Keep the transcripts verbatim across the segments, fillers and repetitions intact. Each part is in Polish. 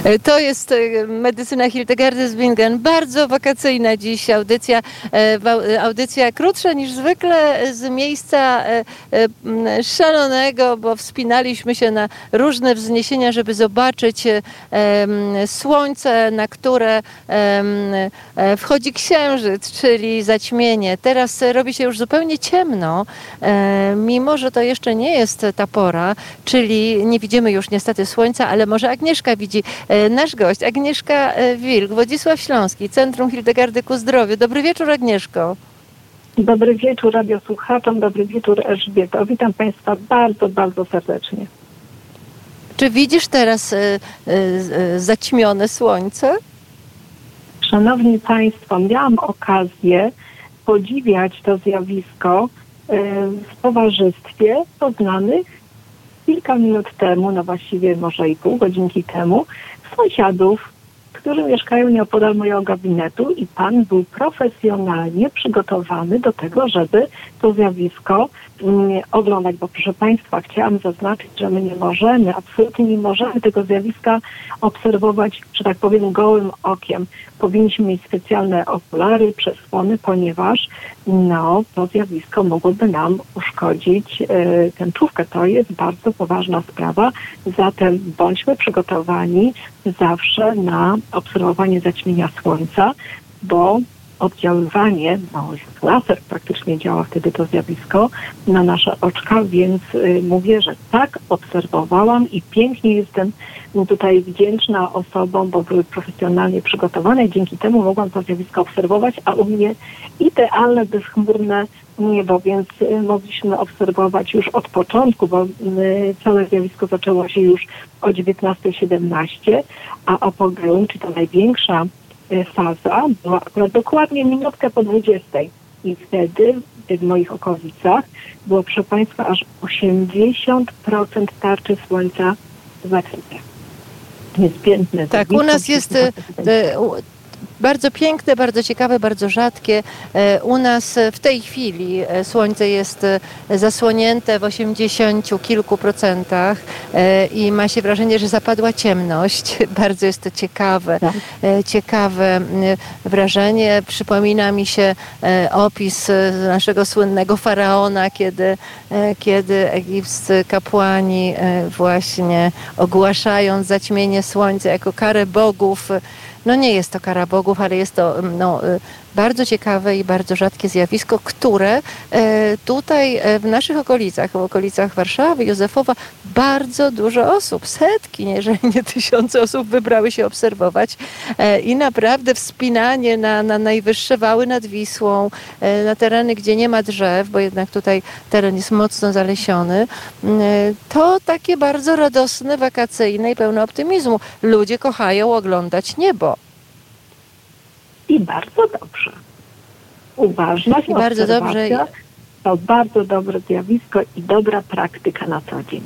To jest medycyna Hildegardy z Bingen. Bardzo wakacyjna dziś audycja. Audycja krótsza niż zwykle z miejsca szalonego, bo wspinaliśmy się na różne wzniesienia, żeby zobaczyć słońce, na które wchodzi księżyc, czyli zaćmienie. Teraz robi się już zupełnie ciemno, mimo że to jeszcze nie jest ta pora, czyli nie widzimy już niestety słońca, ale może Agnieszka widzi. Nasz gość, Agnieszka Wilk, Wodzisław Śląski, Centrum Hildegardy ku Zdrowiu. Dobry wieczór, Agnieszko. Dobry wieczór radiosłuchaczom, dobry wieczór Elżbieto. Witam Państwa bardzo, bardzo serdecznie. Czy widzisz teraz y, y, zaćmione słońce? Szanowni Państwo, miałam okazję podziwiać to zjawisko y, w towarzystwie poznanych kilka minut temu, no właściwie może i pół godzinki temu, sąsiadów, którzy mieszkają nieopodal mojego gabinetu i pan był profesjonalnie przygotowany do tego, żeby to zjawisko mm, oglądać. Bo proszę Państwa, chciałam zaznaczyć, że my nie możemy, absolutnie nie możemy tego zjawiska obserwować, że tak powiem, gołym okiem. Powinniśmy mieć specjalne okulary, przesłony, ponieważ no, to zjawisko mogłoby nam uszkodzić yy, tęczówkę. To jest bardzo poważna sprawa, zatem bądźmy przygotowani zawsze na obserwowanie zaćmienia słońca, bo oddziaływanie, no laser praktycznie działa wtedy to zjawisko na nasze oczka, więc y, mówię, że tak obserwowałam i pięknie jestem tutaj wdzięczna osobom, bo były profesjonalnie przygotowane i dzięki temu mogłam to zjawisko obserwować, a u mnie idealne, bezchmurne niebo, więc y, mogliśmy obserwować już od początku, bo y, całe zjawisko zaczęło się już o dziewiętnasta siedemnaście, a apogeum, czy ta największa faza była akurat dokładnie minutkę po dwudziestej i wtedy w moich okolicach było, proszę Państwa, aż osiemdziesiąt procent tarczy słońca zakryte. Jest piękne. Tak, u nas jest e, bardzo piękne, bardzo ciekawe, bardzo rzadkie. U nas w tej chwili słońce jest zasłonięte w osiemdziesięciu kilku procentach i ma się wrażenie, że zapadła ciemność. Bardzo jest to ciekawe, tak. ciekawe wrażenie. Przypomina mi się opis naszego słynnego faraona, kiedy, kiedy egipscy kapłani właśnie ogłaszając zaćmienie słońca jako karę bogów, no nie jest to kara bogów, ale jest to no, bardzo ciekawe i bardzo rzadkie zjawisko, które tutaj w naszych okolicach, w okolicach Warszawy, Józefowa, bardzo dużo osób, setki, jeżeli nie tysiące osób wybrały się obserwować i naprawdę wspinanie na, na najwyższe wały nad Wisłą, na tereny, gdzie nie ma drzew, bo jednak tutaj teren jest mocno zalesiony, to takie bardzo radosne, wakacyjne i pełne optymizmu. Ludzie kochają oglądać niebo. I bardzo dobrze. Uważność, I bardzo dobrze. To bardzo dobre zjawisko i dobra praktyka na co dzień.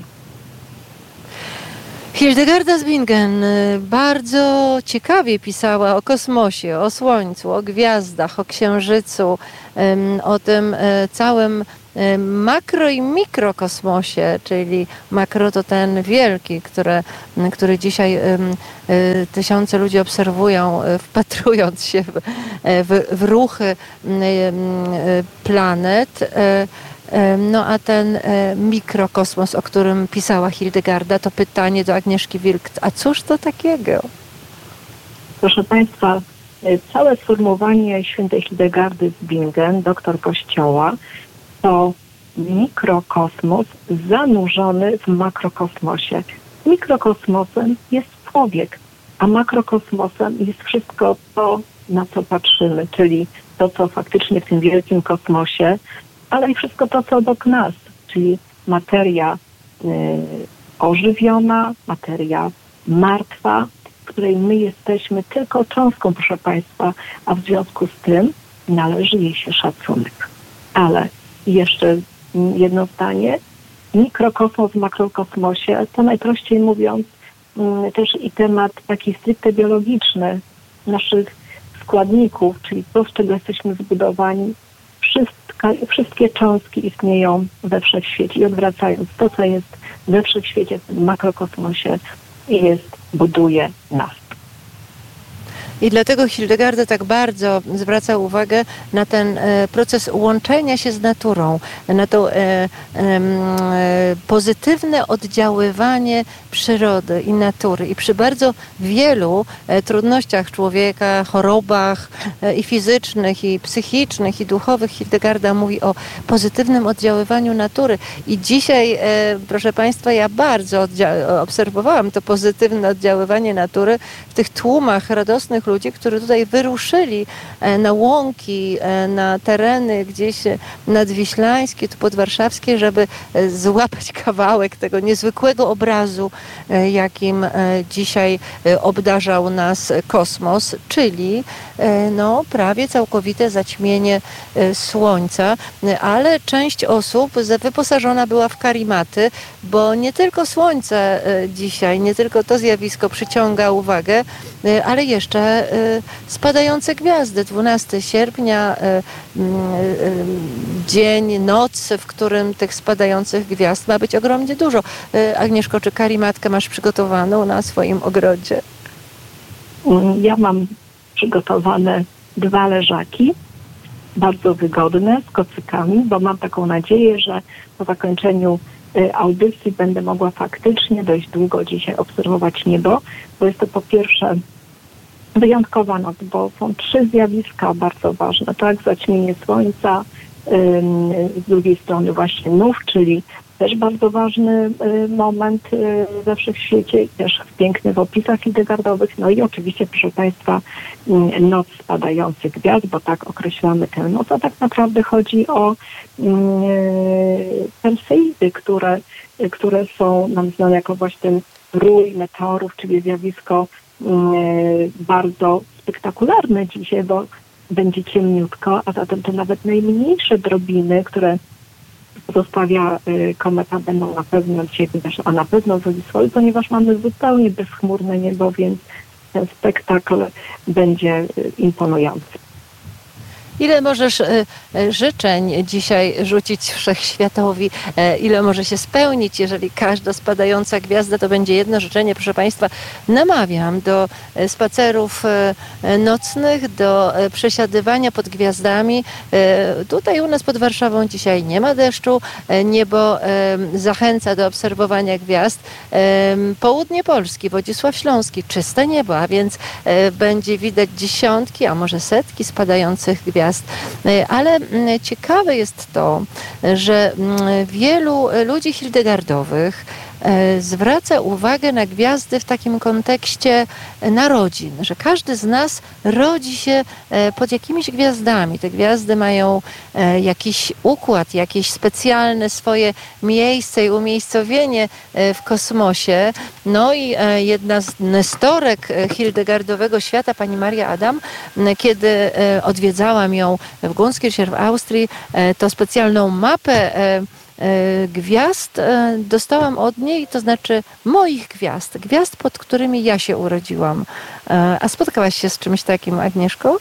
Hildegarda z Bingen bardzo ciekawie pisała o kosmosie, o Słońcu, o gwiazdach, o Księżycu, o tym całym makro i mikrokosmosie, czyli makro to ten wielki, który, który dzisiaj tysiące ludzi obserwują, wpatrując się w, w, w ruchy planet. No a ten mikrokosmos, o którym pisała Hildegarda, to pytanie do Agnieszki Wilk, a cóż to takiego? Proszę Państwa, całe sformułowanie świętej Hildegardy z Bingen, doktor Kościoła, to mikrokosmos zanurzony w makrokosmosie. Mikrokosmosem jest człowiek, a makrokosmosem jest wszystko to, na co patrzymy, czyli to, co faktycznie w tym wielkim kosmosie, ale i wszystko to, co obok nas, czyli materia y, ożywiona, materia martwa, w której my jesteśmy tylko cząstką, proszę Państwa, a w związku z tym należy jej się szacunek. Ale jeszcze jedno zdanie. Mikrokosmos w makrokosmosie to najprościej mówiąc y, też i temat taki stricte biologiczny naszych składników, czyli to, z czego jesteśmy zbudowani. Wszystka, wszystkie cząstki istnieją we wszechświecie i odwracając to, co jest we wszechświecie, w tym makrokosmosie, i jest, buduje nas. I dlatego Hildegarda tak bardzo zwraca uwagę na ten proces łączenia się z naturą, na to e, e, pozytywne oddziaływanie przyrody i natury. I przy bardzo wielu e, trudnościach człowieka, chorobach e, i fizycznych, i psychicznych, i duchowych, Hildegarda mówi o pozytywnym oddziaływaniu natury. I dzisiaj, e, proszę Państwa, ja bardzo obserwowałam to pozytywne oddziaływanie natury w tych tłumach radosnych ludzi, którzy tutaj wyruszyli na łąki, na tereny gdzieś nadwiślańskie, tu podwarszawskie, żeby złapać kawałek tego niezwykłego obrazu, jakim dzisiaj obdarzał nas kosmos, czyli no, prawie całkowite zaćmienie słońca, ale część osób wyposażona była w karimaty, bo nie tylko słońce dzisiaj, nie tylko to zjawisko przyciąga uwagę, ale jeszcze spadające gwiazdy. dwunastego sierpnia, dzień, noc, w którym tych spadających gwiazd ma być ogromnie dużo. Agnieszko, czy karimatkę masz przygotowaną na swoim ogrodzie? Ja mam przygotowane dwa leżaki, bardzo wygodne, z kocykami, bo mam taką nadzieję, że po zakończeniu audycji będę mogła faktycznie dość długo dzisiaj obserwować niebo, bo jest to po pierwsze wyjątkowa noc, bo są trzy zjawiska bardzo ważne, tak? Zaćmienie słońca, z drugiej strony właśnie nów, czyli też bardzo ważny moment we wszechświecie, też piękny w opisach hildegardowych, no i oczywiście, proszę Państwa, noc spadających gwiazd, bo tak określamy tę noc, a tak naprawdę chodzi o Perseidy, które, które są nam znane jako właśnie ten rój meteorów, czyli zjawisko bardzo spektakularne dzisiaj, bo będzie ciemniutko, a zatem te nawet najmniejsze drobiny, które pozostawia kometa, będą na pewno dzisiaj widać, a na pewno zwisły, ponieważ mamy zupełnie bezchmurne niebo, więc ten spektakl będzie imponujący. Ile możesz życzeń dzisiaj rzucić wszechświatowi? Ile może się spełnić, jeżeli każda spadająca gwiazda to będzie jedno życzenie? Proszę Państwa, namawiam do spacerów nocnych, do przesiadywania pod gwiazdami. Tutaj u nas pod Warszawą dzisiaj nie ma deszczu. Niebo zachęca do obserwowania gwiazd. Południe Polski, Wodzisław Śląski, czyste niebo, a więc będzie widać dziesiątki, a może setki spadających gwiazd. Ale ciekawe jest to, że wielu ludzi hildegardowych zwraca uwagę na gwiazdy w takim kontekście narodzin, że każdy z nas rodzi się pod jakimiś gwiazdami. Te gwiazdy mają jakiś układ, jakieś specjalne swoje miejsce i umiejscowienie w kosmosie. No i jedna z nestorek hildegardowego świata, pani Maria Adam, kiedy odwiedzałam ją w Gunskirche w Austrii, to specjalną mapę gwiazd dostałam od niej, to znaczy moich gwiazd, gwiazd, pod którymi ja się urodziłam. A spotkałaś się z czymś takim, Agnieszko?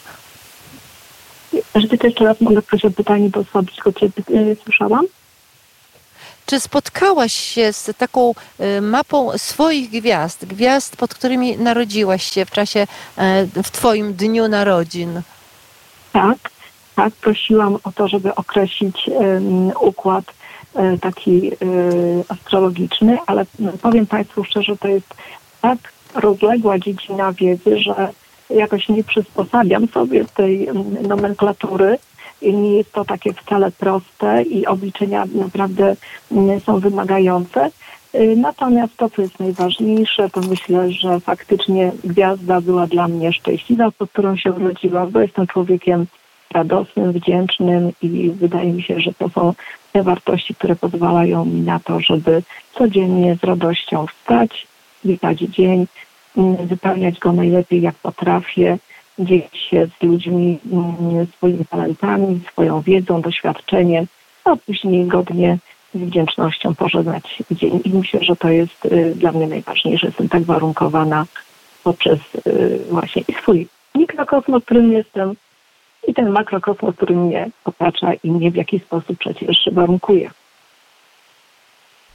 Żeby to jeszcze raz mogę prosić o pytanie, bo słabko Cię słyszałam. Czy spotkałaś się z taką mapą swoich gwiazd, gwiazd, pod którymi narodziłaś się w czasie, w Twoim dniu narodzin? Tak, tak. Prosiłam o to, żeby określić um, układ taki astrologiczny, ale powiem Państwu szczerze, to jest tak rozległa dziedzina wiedzy, że jakoś nie przysposabiam sobie tej nomenklatury i nie jest to takie wcale proste i obliczenia naprawdę są wymagające. Natomiast to, co jest najważniejsze, to myślę, że faktycznie gwiazda była dla mnie szczęśliwa, pod którą się urodziłam, bo jestem człowiekiem radosnym, wdzięcznym i wydaje mi się, że to są te wartości, które pozwalają mi na to, żeby codziennie z radością wstać, witać dzień, wypełniać go najlepiej jak potrafię, dzielić się z ludźmi swoimi talentami, swoją wiedzą, doświadczeniem, a później godnie z wdzięcznością pożegnać dzień. I myślę, że to jest dla mnie najważniejsze. Jestem tak warunkowana poprzez właśnie i swój mikrokosmos, w którym jestem, i ten makrokosmos, który mnie otacza i mnie w jakiś sposób przecież warunkuje.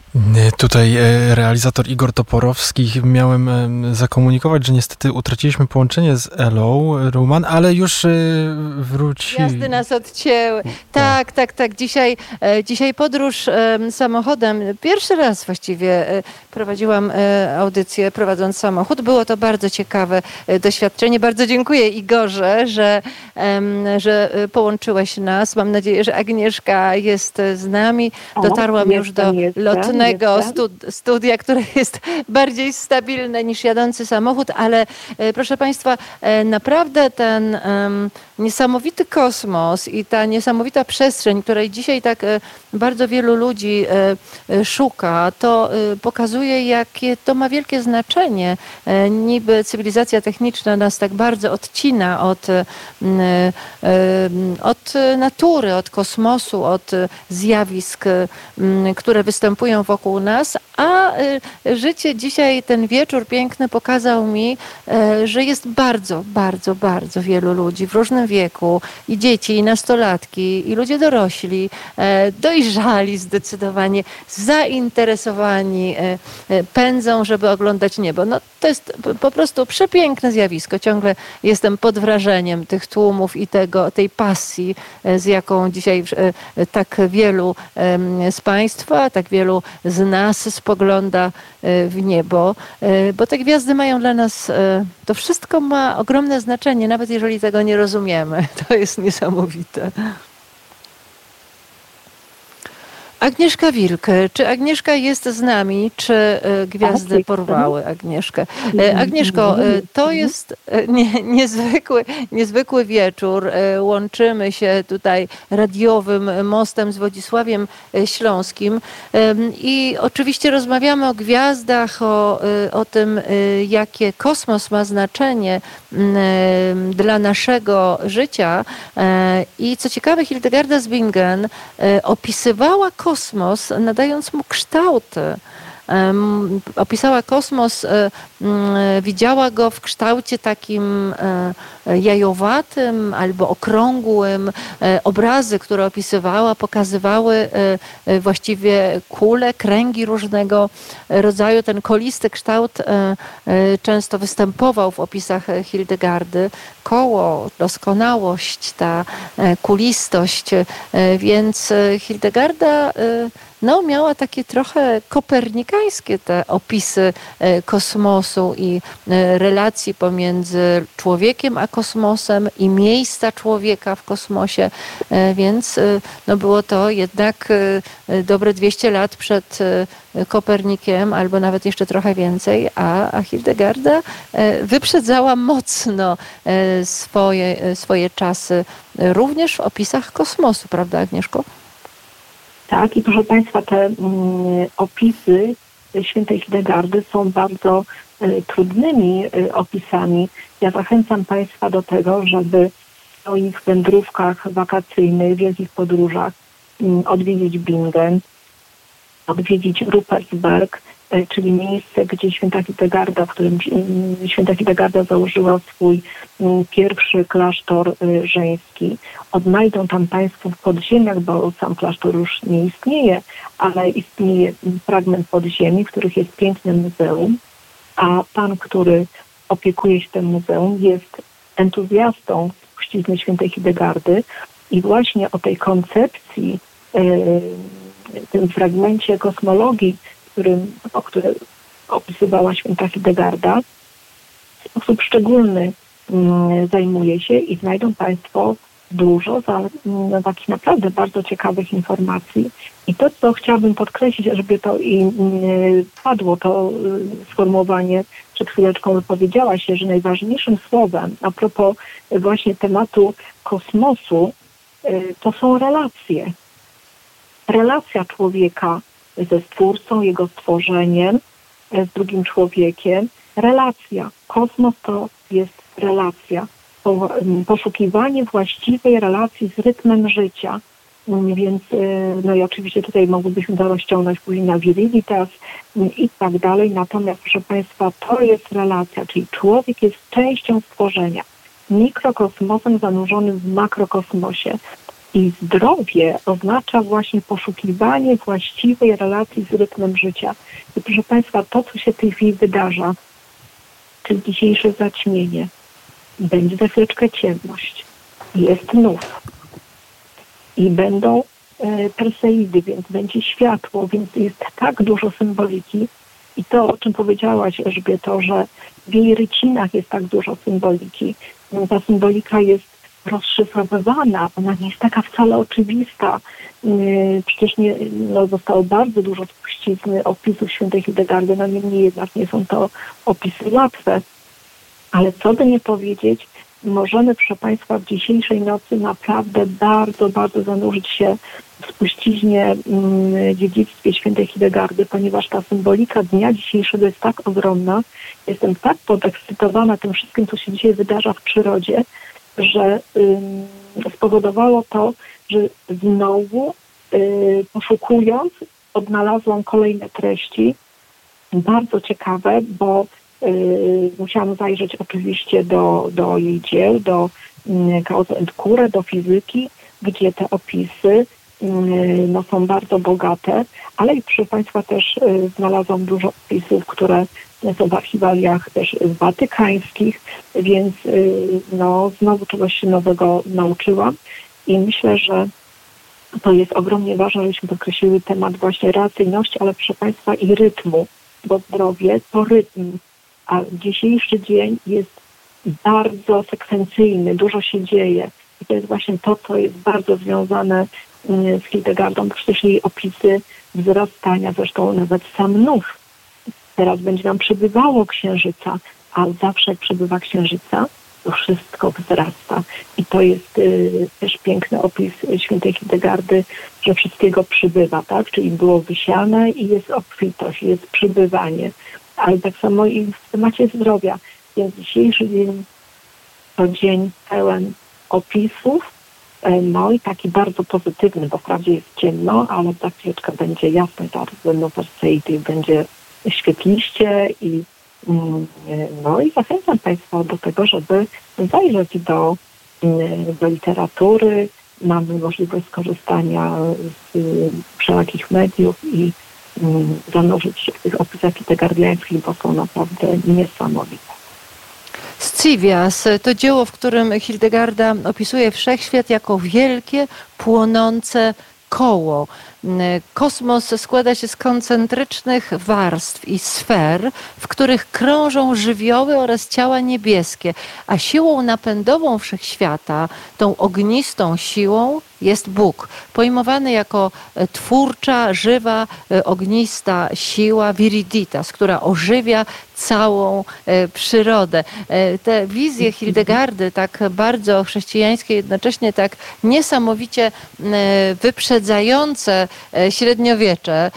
Tutaj realizator Igor Toporowski, miałem zakomunikować, że niestety utraciliśmy połączenie z Elą Ruman, ale już wróci. Gwiazdy nas odcięły. Tak, tak, tak. Dzisiaj, dzisiaj podróż samochodem. Pierwszy raz właściwie prowadziłam audycję prowadząc samochód. Było to bardzo ciekawe doświadczenie. Bardzo dziękuję Igorze, że, że połączyłeś nas. Mam nadzieję, że Agnieszka jest z nami. Dotarłam już do lotnego studia, które jest bardziej stabilne niż jadący samochód, ale proszę Państwa, naprawdę ten um, niesamowity kosmos i ta niesamowita przestrzeń, której dzisiaj tak bardzo wielu ludzi szuka, to pokazuje, jakie to ma wielkie znaczenie. Niby cywilizacja techniczna nas tak bardzo odcina od, od natury, od kosmosu, od zjawisk, które występują wokół nas, a życie dzisiaj, ten wieczór piękny pokazał mi, że jest bardzo, bardzo, bardzo wielu ludzi w różnym wieku, i dzieci, i nastolatki, i ludzie dorośli, dojrzali zdecydowanie, zainteresowani, pędzą, żeby oglądać niebo. No, to jest po prostu przepiękne zjawisko. Ciągle jestem pod wrażeniem tych tłumów i tego, tej pasji, z jaką dzisiaj tak wielu z Państwa, tak wielu z nas spogląda w niebo, bo te gwiazdy mają dla nas, to wszystko ma ogromne znaczenie, nawet jeżeli tego nie rozumiemy. To jest niesamowite. Agnieszka Wilk. Czy Agnieszka jest z nami? Czy gwiazdy porwały Agnieszkę? Agnieszko, to jest nie, niezwykły, niezwykły wieczór. Łączymy się tutaj radiowym mostem z Wodzisławiem Śląskim i oczywiście rozmawiamy o gwiazdach, o, o tym, jakie kosmos ma znaczenie dla naszego życia. I co ciekawe, Hildegarda z Bingen opisywała kosmos, kosmos, nadając mu kształty. Um, opisała kosmos, um, widziała go w kształcie takim um, jajowatym albo okrągłym. Um, obrazy, które opisywała, pokazywały um, właściwie kule, kręgi różnego rodzaju. Ten kolisty kształt um, często występował w opisach Hildegardy. Koło, doskonałość, ta kulistość, więc Hildegarda no, miała takie trochę kopernikańskie te opisy kosmosu i relacji pomiędzy człowiekiem a kosmosem i miejsca człowieka w kosmosie, więc no, było to jednak dobre dwieście lat przed Kopernikiem, albo nawet jeszcze trochę więcej, a, a Hildegarda wyprzedzała mocno swoje, swoje czasy, również w opisach kosmosu, prawda, Agnieszko? Tak, i proszę Państwa, te mm, opisy świętej Hildegardy są bardzo y, trudnymi y, opisami. Ja zachęcam Państwa do tego, żeby w swoich wędrówkach wakacyjnych, wielkich podróżach y, odwiedzić Bingen, odwiedzić Rupertsberg, y, czyli miejsce, gdzie święta Hildegarda, w którym y, święta Hildegarda założyła swój y, pierwszy klasztor y, żeński. Odnajdą tam Państwo w podziemiach, bo sam klasztor już nie istnieje, ale istnieje fragment podziemi, w których jest piękne muzeum, a pan, który opiekuje się tym muzeum, jest entuzjastą spuścizny świętej Hildegardy i właśnie o tej koncepcji, yy, tym fragmencie kosmologii, którym, o którym opisywała święta Hildegarda, w sposób szczególny yy, zajmuje się i znajdą Państwo dużo za, no, takich naprawdę bardzo ciekawych informacji. I to, co chciałabym podkreślić, żeby to i y, padło to y, sformułowanie, przed chwileczką wypowiedziała się, że najważniejszym słowem a propos y, właśnie tematu kosmosu y, to są relacje. Relacja człowieka ze Stwórcą, jego stworzeniem, y, z drugim człowiekiem. Relacja. Kosmos to jest relacja. Poszukiwanie właściwej relacji z rytmem życia. Więc, no i oczywiście tutaj mogłybyśmy to rozciągnąć później na Viriditas i tak dalej. Natomiast, proszę Państwa, to jest relacja, czyli człowiek jest częścią stworzenia, mikrokosmosem zanurzonym w makrokosmosie. I zdrowie oznacza właśnie poszukiwanie właściwej relacji z rytmem życia. I proszę Państwa, to, co się w tej chwili wydarza, czyli dzisiejsze zaćmienie, będzie za chwileczkę ciemność, jest nów i będą e, perseidy, więc będzie światło, więc jest tak dużo symboliki. I to, o czym powiedziałaś, Elżbieto, że w jej rycinach jest tak dużo symboliki. Ta symbolika jest rozszyfrowywana, ona nie jest taka wcale oczywista. Przecież nie, no, zostało bardzo dużo spuścizny opisów świętej Hildegardy, no niemniej jednak nie są to opisy łatwe. Ale co by nie powiedzieć, możemy, proszę Państwa, w dzisiejszej nocy naprawdę bardzo, bardzo zanurzyć się w spuściźnie mm, dziedzictwie świętej Hildegardy, ponieważ ta symbolika dnia dzisiejszego jest tak ogromna. Jestem tak podekscytowana tym wszystkim, co się dzisiaj wydarza w przyrodzie, że ym, spowodowało to, że znowu y, poszukując, odnalazłam kolejne treści, bardzo ciekawe, bo y, musiałam zajrzeć oczywiście do, do jej dzieł, do y, Cause and Cure, do fizyki, gdzie te opisy y, no, są bardzo bogate, ale i proszę Państwa też y, znalazłam dużo opisów, które są w archiwaliach też watykańskich, więc no, znowu czegoś się nowego nauczyłam i myślę, że to jest ogromnie ważne, żebyśmy podkreślili temat właśnie relacyjności, ale proszę Państwa i rytmu, bo zdrowie to rytm, a dzisiejszy dzień jest bardzo sekwencyjny, dużo się dzieje i to jest właśnie to, co jest bardzo związane z Hildegardą, przecież jej opisy wzrastania, zresztą nawet sam nów. Teraz będzie nam przybywało księżyca, a zawsze jak przybywa księżyca, to wszystko wzrasta. I to jest y, też piękny opis świętej Hildegardy, że wszystkiego przybywa, tak? Czyli było wysiane i jest obfitość, jest przybywanie. Ale tak samo i w temacie zdrowia. Więc dzisiejszy dzień to dzień pełen opisów, no i taki bardzo pozytywny, bo wprawdzie jest ciemno, ale za chwileczkę będzie jasno, zaraz będą perseidy, będzie świetliście i no i zachęcam Państwa do tego, żeby zajrzeć do, do literatury. Mamy możliwość skorzystania z wszelakich mediów i zanurzyć się w tych opisach hildegardiańskich, bo są naprawdę niesamowite. Scivias to dzieło, w którym Hildegarda opisuje wszechświat jako wielkie, płonące koło. Kosmos składa się z koncentrycznych warstw i sfer, w których krążą żywioły oraz ciała niebieskie, a siłą napędową wszechświata, tą ognistą siłą, jest Bóg, pojmowany jako twórcza, żywa, ognista siła Viriditas, która ożywia całą przyrodę. Te wizje Hildegardy, tak bardzo chrześcijańskie, jednocześnie tak niesamowicie wyprzedzające średniowiecze,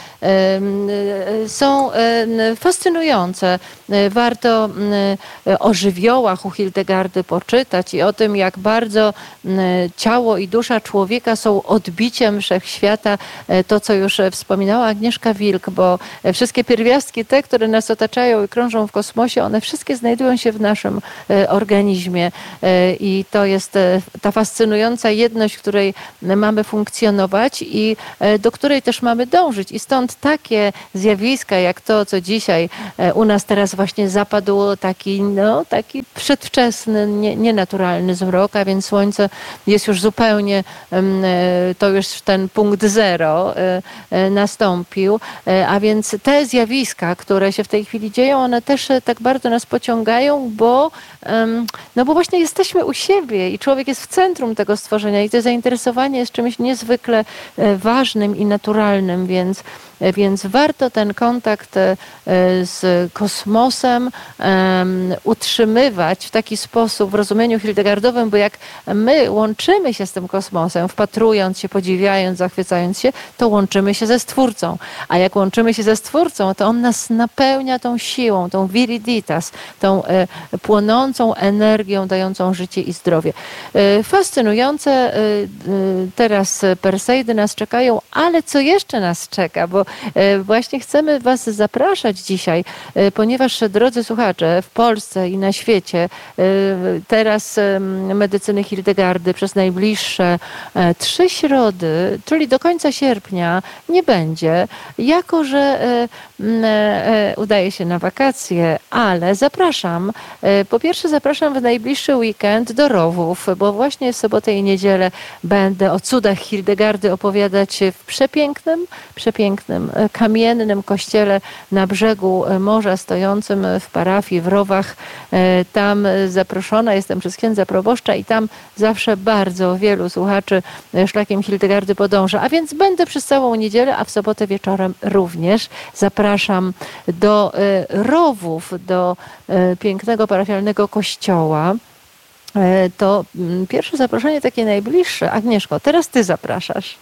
są fascynujące. Warto o żywiołach u Hildegardy poczytać i o tym, jak bardzo ciało i dusza człowieka są odbiciem wszechświata. To, co już wspominała Agnieszka Wilk, bo wszystkie pierwiastki te, które nas otaczają i krążą w kosmosie, one wszystkie znajdują się w naszym organizmie i to jest ta fascynująca jedność, w której mamy funkcjonować i do której też mamy dążyć. I stąd takie zjawiska, jak to, co dzisiaj u nas teraz właśnie zapadł taki, no, taki przedwczesny, nie, nienaturalny zmrok, a więc słońce jest już zupełnie, to już ten punkt zero nastąpił, a więc te zjawiska, które się w tej chwili dzieją, one też tak bardzo nas pociągają, bo, no bo właśnie jesteśmy u siebie i człowiek jest w centrum tego stworzenia i to zainteresowanie jest czymś niezwykle ważnym i naturalnym, więc, więc warto ten kontakt z kosmosem um, utrzymywać w taki sposób w rozumieniu hildegardowym, bo jak my łączymy się z tym kosmosem, wpatrując się, podziwiając, zachwycając się, to łączymy się ze Stwórcą. A jak łączymy się ze Stwórcą, to On nas napełnia tą siłą, tą viriditas, tą e, płonącą energią, dającą życie i zdrowie. E, fascynujące. E, teraz Perseidy nas czekają, ale co jeszcze nas czeka? Bo Właśnie chcemy Was zapraszać dzisiaj, ponieważ, drodzy słuchacze, w Polsce i na świecie teraz medycyny Hildegardy przez najbliższe trzy środy, czyli do końca sierpnia, nie będzie, jako że udaje się na wakacje, ale zapraszam, po pierwsze zapraszam w najbliższy weekend do Rowów, bo właśnie w sobotę i niedzielę będę o cudach Hildegardy opowiadać w przepięknym, przepięknym, kamiennym kościele na brzegu morza, stojącym w parafii w Rowach. Tam zaproszona jestem przez księdza proboszcza i tam zawsze bardzo wielu słuchaczy szlakiem Hildegardy podąża. A więc będę przez całą niedzielę, a w sobotę wieczorem również. Zapraszam do Rowów, do pięknego parafialnego kościoła. To pierwsze zaproszenie takie najbliższe. Agnieszko, teraz Ty zapraszasz.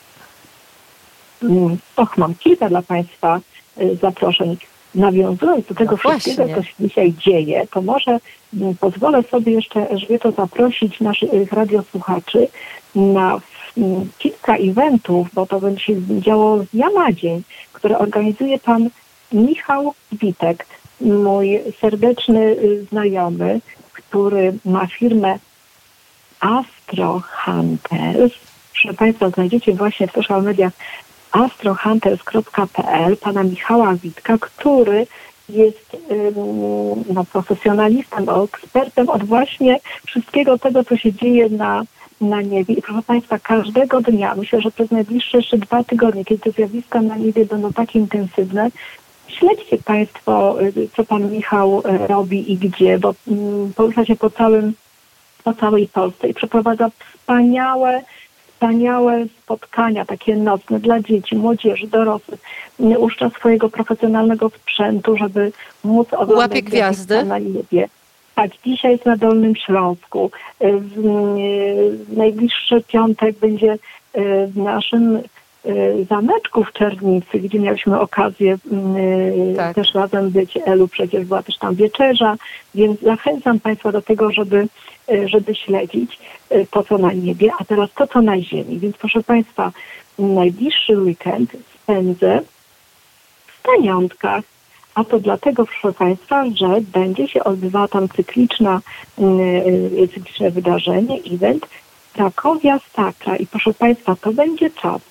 Och, mam kilka dla Państwa zaproszeń. Nawiązując do tego no wszystkiego, co się dzisiaj dzieje, to może pozwolę sobie jeszcze, Elżbieto, zaprosić naszych radiosłuchaczy na kilka eventów, bo to będzie się działo z dnia na dzień, które organizuje pan Michał Witek, mój serdeczny znajomy, który ma firmę Astro Hunters. Proszę Państwa, znajdziecie właśnie w social mediach astro hunters kropka p l pana Michała Witka, który jest no, profesjonalistą, ekspertem od właśnie wszystkiego tego, co się dzieje na, na niebie. I proszę Państwa, każdego dnia, myślę, że przez najbliższe jeszcze dwa tygodnie, kiedy te zjawiska na niebie będą tak intensywne, śledźcie Państwo, co pan Michał robi i gdzie, bo porusza się po całym, po całej Polsce i przeprowadza wspaniałe Wspaniałe spotkania, takie nocne dla dzieci, młodzieży, dorosłych. Uszcza swojego profesjonalnego sprzętu, żeby móc oglądać Łapie gwiazdy na niebie. Tak, dzisiaj jest na Dolnym Śląsku. W najbliższy piątek będzie w naszym zameczku w Czernicy, gdzie mieliśmy okazję tak. też razem być. Elu, przecież była też tam wieczerza, więc zachęcam Państwa do tego, żeby, żeby śledzić to, co na niebie, a teraz to, co na ziemi. Więc proszę Państwa, najbliższy weekend spędzę w Staniątkach, a to dlatego, proszę Państwa, że będzie się odbywała tam cykliczna, cykliczne wydarzenie, event Krakowia Sakra. I proszę Państwa, to będzie czas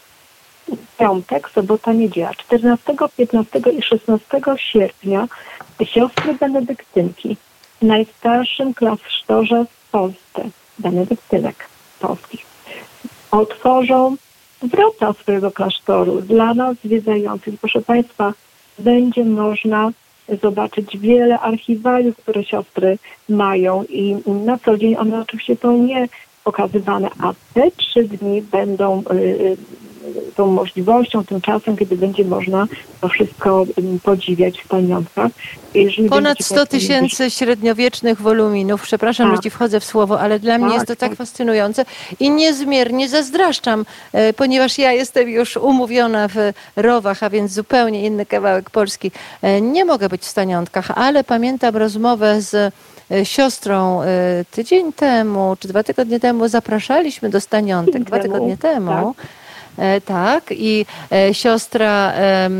piątek, sobota, niedziela, czternastego, piętnastego i szesnastego sierpnia siostry benedyktynki w najstarszym klasztorze w Polsce, benedyktynek polskich, otworzą wrota swojego klasztoru dla nas zwiedzających. Proszę Państwa, będzie można zobaczyć wiele archiwaliów, które siostry mają i na co dzień one oczywiście są nie pokazywane, a te trzy dni będą y, tą możliwością, tym czasem, kiedy będzie można to wszystko podziwiać w Staniątkach. Ponad sto tysięcy średniowiecznych woluminów. Przepraszam, tak. że Ci wchodzę w słowo, ale dla tak, mnie jest to tak, tak fascynujące i niezmiernie zazdraszczam, ponieważ ja jestem już umówiona w Rowach, a więc zupełnie inny kawałek Polski. Nie mogę być w Staniątkach, ale pamiętam rozmowę z siostrą tydzień temu, czy dwa tygodnie temu zapraszaliśmy do Staniątek, dwa tygodnie temu. Tak. Tak, i siostra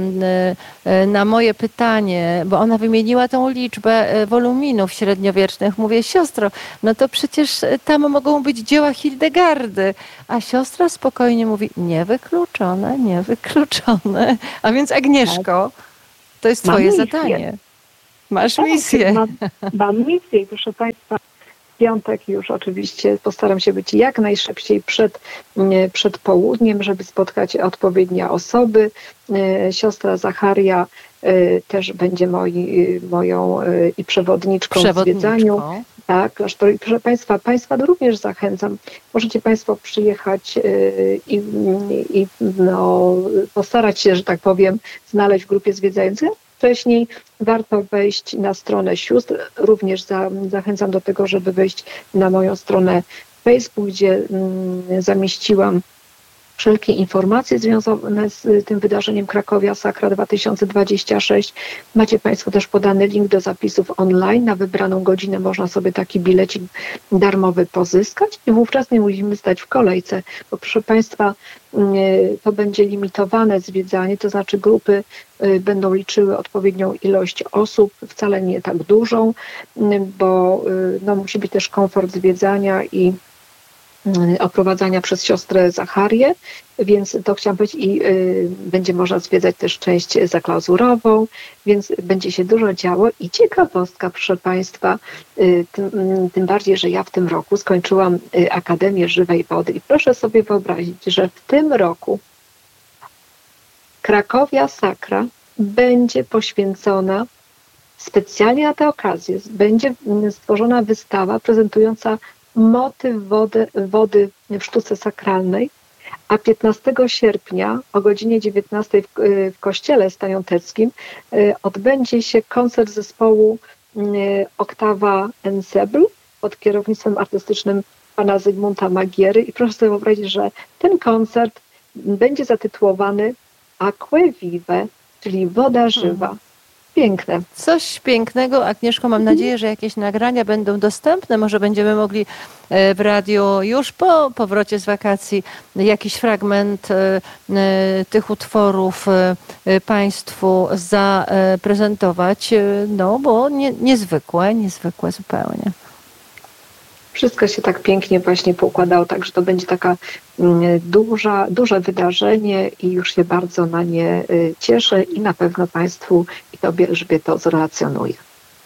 na moje pytanie, bo ona wymieniła tą liczbę woluminów średniowiecznych, mówię, siostro, no to przecież tam mogą być dzieła Hildegardy, a siostra spokojnie mówi, niewykluczone, niewykluczone. A więc Agnieszko, to jest Twoje mam zadanie. Masz tak, misję. Mam, mam misję, proszę Państwa. W piątek już oczywiście postaram się być jak najszybciej przed, przed południem, żeby spotkać odpowiednie osoby. Siostra Zacharia też będzie moi, moją i przewodniczką w zwiedzaniu. Tak, klasztor. Proszę Państwa, Państwa również zachęcam. Możecie Państwo przyjechać i, i no, postarać się, że tak powiem, znaleźć w grupie zwiedzającej. Wcześniej warto wejść na stronę sióstr. Również za, zachęcam do tego, żeby wejść na moją stronę Facebook, gdzie mm, zamieściłam Wszelkie informacje związane z tym wydarzeniem Krakowia Sakra dwa tysiące dwadzieścia sześć. Macie Państwo też podany link do zapisów online. Na wybraną godzinę można sobie taki bilecik darmowy pozyskać i wówczas nie musimy stać w kolejce, bo proszę Państwa, to będzie limitowane zwiedzanie, to znaczy grupy będą liczyły odpowiednią ilość osób, wcale nie tak dużą, bo no, musi być też komfort zwiedzania i oprowadzania przez siostrę Zacharię, więc to chciałam powiedzieć i y, będzie można zwiedzać też część zaklauzurową, więc będzie się dużo działo i ciekawostka, proszę Państwa, y, tym, tym bardziej, że ja w tym roku skończyłam y, Akademię Żywej Wody i proszę sobie wyobrazić, że w tym roku Krakowia Sakra będzie poświęcona specjalnie na tę okazję, będzie stworzona wystawa prezentująca motyw wody, wody w sztuce sakralnej, a piętnastego sierpnia o godzinie dziewiętnastej w, w kościele staniąteckim odbędzie się koncert zespołu Oktawa Ensemble pod kierownictwem artystycznym pana Zygmunta Magiery i proszę sobie wyobrazić, że ten koncert będzie zatytułowany Aquae Vive, czyli woda żywa. Piękne. Coś pięknego. Agnieszko, mam nadzieję, że jakieś nagrania będą dostępne. Może będziemy mogli w radiu już po powrocie z wakacji jakiś fragment tych utworów Państwu zaprezentować. No bo nie, niezwykłe, niezwykłe zupełnie. Wszystko się tak pięknie właśnie poukładało, także to będzie taka duża, duże wydarzenie i już się bardzo na nie cieszę i na pewno Państwu i Tobie, Elżbieto, zrelacjonuję.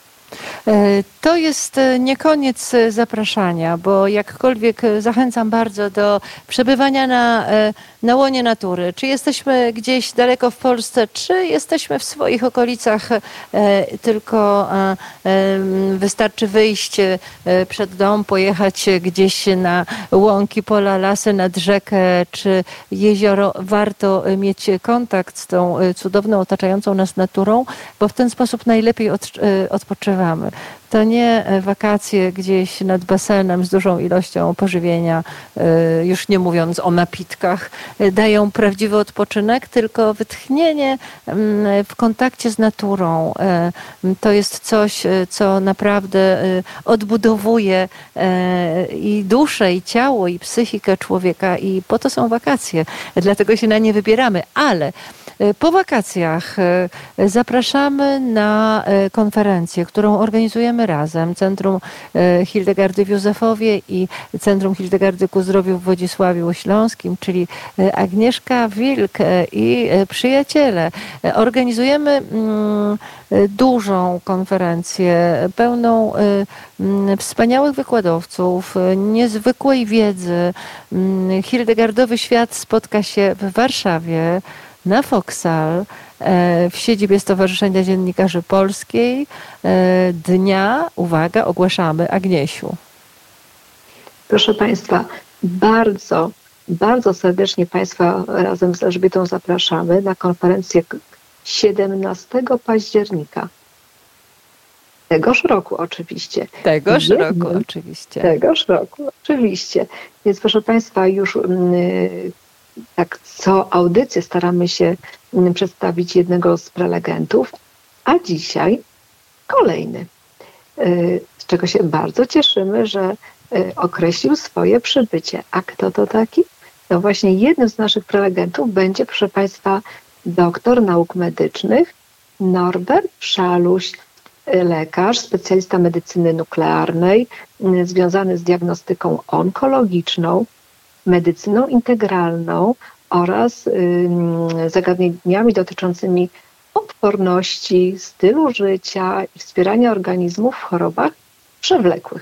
To jest nie koniec zapraszania, bo jakkolwiek zachęcam bardzo do przebywania na, na łonie natury. Czy jesteśmy gdzieś daleko w Polsce, czy jesteśmy w swoich okolicach, tylko wystarczy wyjść przed dom, pojechać gdzieś na łąki, pola, lasy, nad rzekę czy jezioro. Warto mieć kontakt z tą cudowną, otaczającą nas naturą, bo w ten sposób najlepiej odpoczywamy. To nie wakacje gdzieś nad basenem z dużą ilością pożywienia, już nie mówiąc o napitkach, dają prawdziwy odpoczynek, tylko wytchnienie w kontakcie z naturą. To jest coś, co naprawdę odbudowuje i duszę, i ciało, i psychikę człowieka i po to są wakacje. Dlatego się na nie wybieramy, ale po wakacjach zapraszamy na konferencję, którą organizujemy razem. Centrum Hildegardy w Józefowie i Centrum Hildegardy ku Zdrowiu w Wodzisławiu Śląskim, czyli Agnieszka Wilk i przyjaciele. Organizujemy dużą konferencję, pełną wspaniałych wykładowców, niezwykłej wiedzy. Hildegardowy Świat spotka się w Warszawie na Foksal w siedzibie Stowarzyszenia Dziennikarzy Polskiej dnia, uwaga, ogłaszamy, Agniesiu. Proszę Państwa, bardzo, bardzo serdecznie Państwa razem z Elżbietą zapraszamy na konferencję siedemnastego października. Tegoż roku oczywiście. Tegoż Jednym, roku oczywiście. Tegoż roku oczywiście. Więc proszę Państwa, już yy, tak co audycję staramy się przedstawić jednego z prelegentów, a dzisiaj kolejny, z czego się bardzo cieszymy, że określił swoje przybycie. A kto to taki? No właśnie jednym z naszych prelegentów będzie, proszę Państwa, doktor nauk medycznych Norbert Szaluś, lekarz, specjalista medycyny nuklearnej, związany z diagnostyką onkologiczną, medycyną integralną oraz y, zagadnieniami dotyczącymi odporności, stylu życia i wspierania organizmów w chorobach przewlekłych.